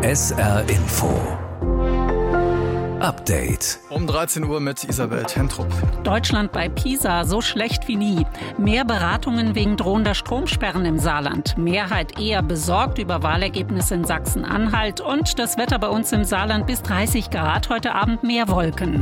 SR Info Update. Um 13 Uhr mit Isabel Tentrup. Deutschland bei PISA so schlecht wie nie. Mehr Beratungen wegen drohender Stromsperren im Saarland. Mehrheit eher besorgt über Wahlergebnisse in Sachsen-Anhalt. Und das Wetter bei uns im Saarland bis 30 Grad. Heute Abend mehr Wolken.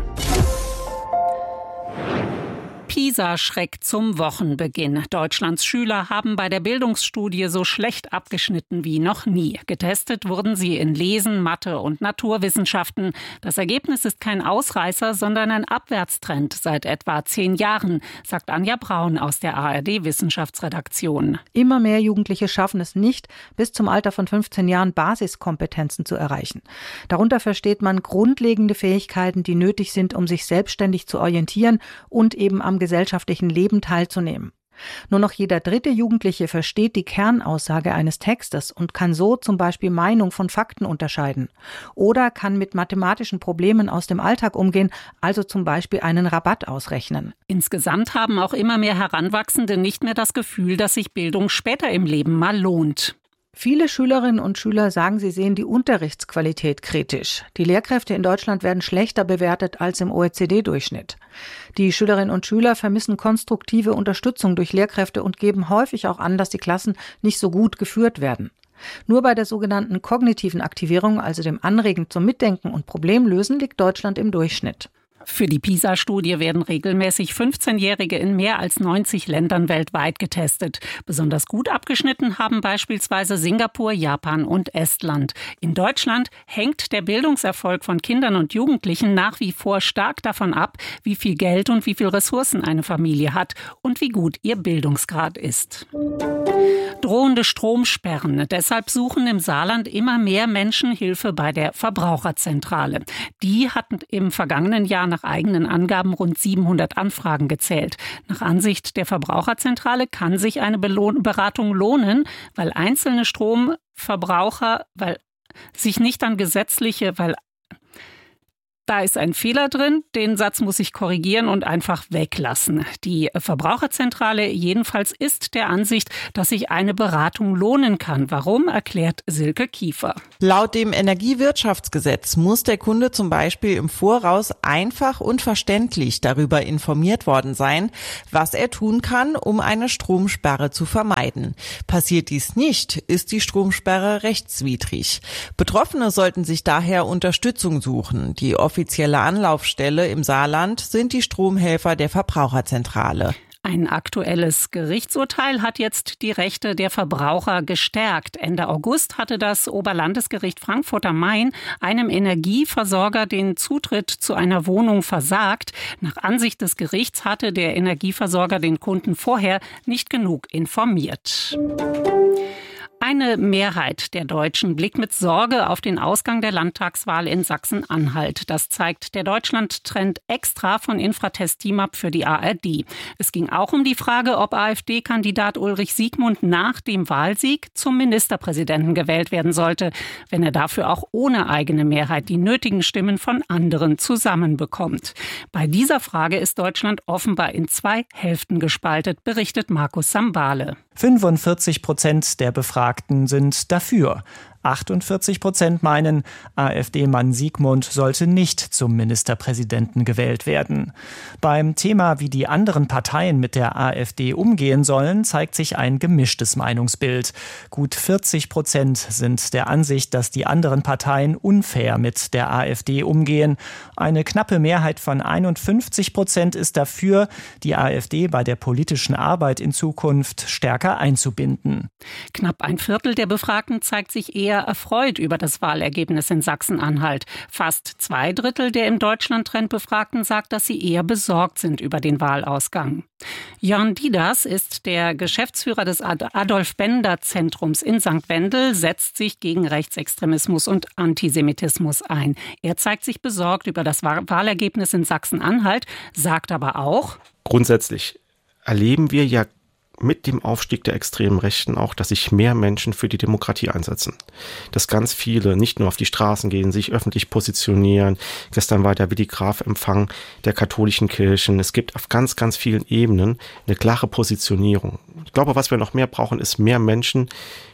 PISA-Schreck zum Wochenbeginn. Deutschlands Schüler haben bei der Bildungsstudie so schlecht abgeschnitten wie noch nie. Getestet wurden sie in Lesen, Mathe und Naturwissenschaften. Das Ergebnis ist kein Ausreißer, sondern ein Abwärtstrend seit etwa 10 Jahren, sagt Anja Braun aus der ARD-Wissenschaftsredaktion. Immer mehr Jugendliche schaffen es nicht, bis zum Alter von 15 Jahren Basiskompetenzen zu erreichen. Darunter versteht man grundlegende Fähigkeiten, die nötig sind, um sich selbstständig zu orientieren und eben am gesellschaftlichen Leben teilzunehmen. Nur noch jeder 3. Jugendliche versteht die Kernaussage eines Textes und kann so zum Beispiel Meinung von Fakten unterscheiden. Oder kann mit mathematischen Problemen aus dem Alltag umgehen, also zum Beispiel einen Rabatt ausrechnen. Insgesamt haben auch immer mehr Heranwachsende nicht mehr das Gefühl, dass sich Bildung später im Leben mal lohnt. Viele Schülerinnen und Schüler sagen, sie sehen die Unterrichtsqualität kritisch. Die Lehrkräfte in Deutschland werden schlechter bewertet als im OECD-Durchschnitt. Die Schülerinnen und Schüler vermissen konstruktive Unterstützung durch Lehrkräfte und geben häufig auch an, dass die Klassen nicht so gut geführt werden. Nur bei der sogenannten kognitiven Aktivierung, also dem Anregen zum Mitdenken und Problemlösen, liegt Deutschland im Durchschnitt. Für die PISA-Studie werden regelmäßig 15-Jährige in mehr als 90 Ländern weltweit getestet. Besonders gut abgeschnitten haben beispielsweise Singapur, Japan und Estland. In Deutschland hängt der Bildungserfolg von Kindern und Jugendlichen nach wie vor stark davon ab, wie viel Geld und wie viel Ressourcen eine Familie hat und wie gut ihr Bildungsgrad ist. Drohende Stromsperren. Deshalb suchen im Saarland immer mehr Menschen Hilfe bei der Verbraucherzentrale. Die hatten im vergangenen Jahr nach eigenen Angaben rund 700 Anfragen gezählt. Nach Ansicht der Verbraucherzentrale kann sich eine Beratung lohnen, weil einzelne Stromverbraucher, da ist ein Fehler drin, den Satz muss ich korrigieren und einfach weglassen. Die Verbraucherzentrale jedenfalls ist der Ansicht, dass sich eine Beratung lohnen kann. Warum, erklärt Silke Kiefer. Laut dem Energiewirtschaftsgesetz muss der Kunde zum Beispiel im Voraus einfach und verständlich darüber informiert worden sein, was er tun kann, um eine Stromsperre zu vermeiden. Passiert dies nicht, ist die Stromsperre rechtswidrig. Betroffene sollten sich daher Unterstützung suchen. Die offizielle Anlaufstelle im Saarland sind die Stromhelfer der Verbraucherzentrale. Ein aktuelles Gerichtsurteil hat jetzt die Rechte der Verbraucher gestärkt. Ende August hatte das Oberlandesgericht Frankfurt am Main einem Energieversorger den Zutritt zu einer Wohnung versagt. Nach Ansicht des Gerichts hatte der Energieversorger den Kunden vorher nicht genug informiert. Eine Mehrheit der Deutschen blickt mit Sorge auf den Ausgang der Landtagswahl in Sachsen-Anhalt. Das zeigt der Deutschland-Trend extra von Infratest Team-Up für die ARD. Es ging auch um die Frage, ob AfD-Kandidat Ulrich Siegmund nach dem Wahlsieg zum Ministerpräsidenten gewählt werden sollte, wenn er dafür auch ohne eigene Mehrheit die nötigen Stimmen von anderen zusammenbekommt. Bei dieser Frage ist Deutschland offenbar in 2 Hälften gespaltet, berichtet Markus Sambale. 45% der Befragten sind dafür. 48% meinen, AfD-Mann Siegmund sollte nicht zum Ministerpräsidenten gewählt werden. Beim Thema, wie die anderen Parteien mit der AfD umgehen sollen, zeigt sich ein gemischtes Meinungsbild. Gut 40% sind der Ansicht, dass die anderen Parteien unfair mit der AfD umgehen. Eine knappe Mehrheit von 51% ist dafür, die AfD bei der politischen Arbeit in Zukunft stärker einzubinden. Knapp ein Viertel der Befragten zeigt sich eher erfreut über das Wahlergebnis in Sachsen-Anhalt. Fast 2/3 der im Deutschland-Trend Befragten sagt, dass sie eher besorgt sind über den Wahlausgang. Jörn Dieders ist der Geschäftsführer des Adolf-Bender-Zentrums in St. Wendel, setzt sich gegen Rechtsextremismus und Antisemitismus ein. Er zeigt sich besorgt über das Wahlergebnis in Sachsen-Anhalt, sagt aber auch: Grundsätzlich erleben wir ja mit dem Aufstieg der extremen Rechten auch, dass sich mehr Menschen für die Demokratie einsetzen. Dass ganz viele nicht nur auf die Straßen gehen, sich öffentlich positionieren. Gestern war der Willi Graf-Empfang der katholischen Kirchen. Es gibt auf ganz, ganz vielen Ebenen eine klare Positionierung. Ich glaube, was wir noch mehr brauchen, ist mehr Menschen,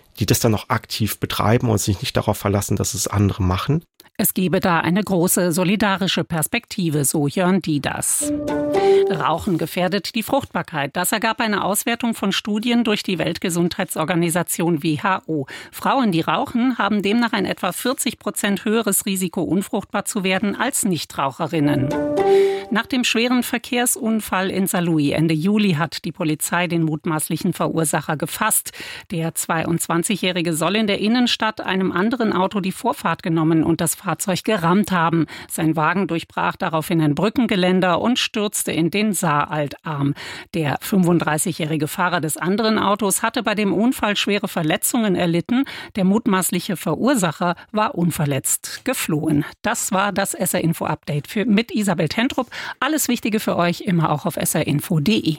die das dann auch aktiv betreiben und sich nicht darauf verlassen, dass es andere machen. Es gebe da eine große solidarische Perspektive, so Jörn Dieders. Rauchen gefährdet die Fruchtbarkeit. Das ergab eine Auswertung von Studien durch die Weltgesundheitsorganisation WHO. Frauen, die rauchen, haben demnach ein etwa 40% höheres Risiko, unfruchtbar zu werden, als Nichtraucherinnen. Nach dem schweren Verkehrsunfall in Saarlouis Ende Juli hat die Polizei den mutmaßlichen Verursacher gefasst. Der 22-Jährige soll in der Innenstadt einem anderen Auto die Vorfahrt genommen und das Fahrzeug gerammt haben. Sein Wagen durchbrach daraufhin ein Brückengeländer und stürzte in den Saaraltarm. Der 35-jährige Fahrer des anderen Autos hatte bei dem Unfall schwere Verletzungen erlitten. Der mutmaßliche Verursacher war unverletzt geflohen. Das war das SR-Info-Update mit Isabel Tentrup. Alles Wichtige für euch immer auch auf srinfo.de.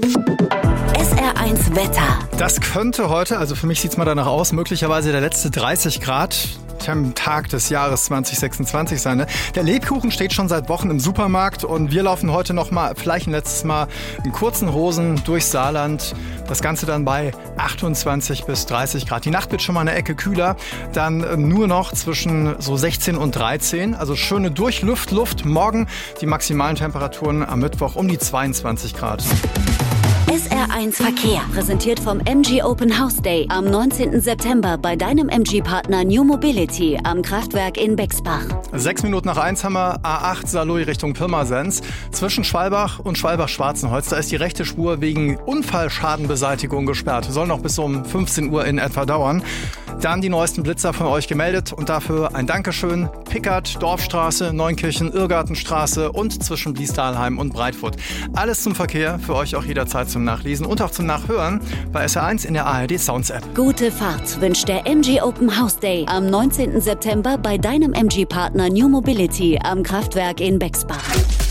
SR1 Wetter. Das könnte heute, also für mich sieht es mal danach aus, möglicherweise der letzte 30 Grad Tag des Jahres 2026 sein. Ne? Der Lebkuchen steht schon seit Wochen im Supermarkt und wir laufen heute noch mal, vielleicht ein letztes Mal, in kurzen Hosen durchs Saarland. Das Ganze dann bei 28 bis 30 Grad. Die Nacht wird schon mal eine Ecke kühler, dann nur noch zwischen so 16 und 13. Also schöne Durchluft. Morgen die maximalen Temperaturen am Mittwoch um die 22 Grad. SR1 Verkehr, präsentiert vom MG Open House Day am 19. September bei deinem MG-Partner New Mobility am Kraftwerk in Bexbach. 6 Minuten nach 1 haben wir A8 Saarlouis Richtung Pirmasens. Zwischen Schwalbach und Schwalbach-Schwarzenholz, da ist die rechte Spur wegen Unfallschadenbeseitigung gesperrt. Soll noch bis um 15 Uhr in etwa dauern. Dann die neuesten Blitzer von euch gemeldet und dafür ein Dankeschön. Pickert, Dorfstraße, Neunkirchen, Irrgartenstraße und zwischen Bliestalheim und Breitfurt. Alles zum Verkehr, für euch auch jederzeit zum Nachlesen und auch zum Nachhören bei SR1 in der ARD Sounds App. Gute Fahrt wünscht der MG Open House Day am 19. September bei deinem MG-Partner New Mobility am Kraftwerk in Bexbach.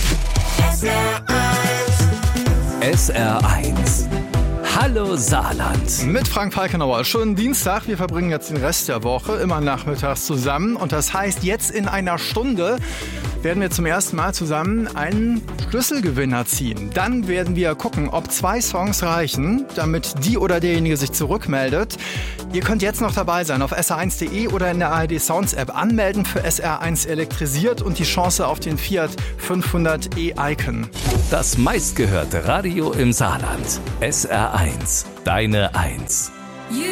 SR1. Hallo Saarland. Mit Frank Falkenauer. Schönen Dienstag. Wir verbringen jetzt den Rest der Woche immer nachmittags zusammen. Und das heißt, jetzt in einer Stunde werden wir zum ersten Mal zusammen einen Schlüsselgewinner ziehen. Dann werden wir gucken, ob 2 Songs reichen, damit die oder derjenige sich zurückmeldet. Ihr könnt jetzt noch dabei sein auf sr1.de oder in der ARD Sounds App. Anmelden für SR1 elektrisiert und die Chance auf den Fiat 500 e-Icon. Das meistgehörte Radio im Saarland. SR1, deine 1.